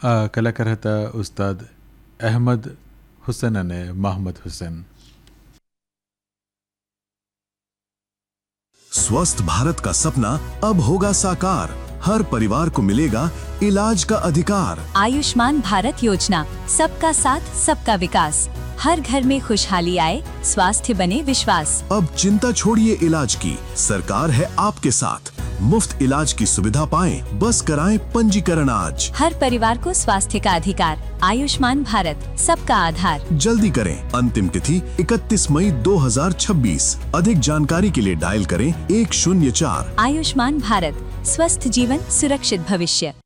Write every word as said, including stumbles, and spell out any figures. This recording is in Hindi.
આ કલાકાર હતા ઉસ્તાદ અહેમદ હુસૈન અને મોહમ્મદ હુસૈન. स्वस्थ भारत का सपना अब होगा साकार. हर परिवार को मिलेगा इलाज का अधिकार. आयुष्मान भारत योजना, सबका साथ सबका विकास. हर घर में खुशहाली आए, स्वास्थ्य बने विश्वास. अब चिंता छोड़िए इलाज की, सरकार है आपके साथ. मुफ्त इलाज की सुविधा पाएं, बस कराएं पंजीकरण आज. हर परिवार को स्वास्थ्य का अधिकार. आयुष्मान भारत, सबका आधार. जल्दी करें, अंतिम तिथि इकतीस मई दो हजार छब्बीस. अधिक जानकारी के लिए डायल करें एक शून्य चार. आयुष्मान भारत, स्वस्थ जीवन सुरक्षित भविष्य.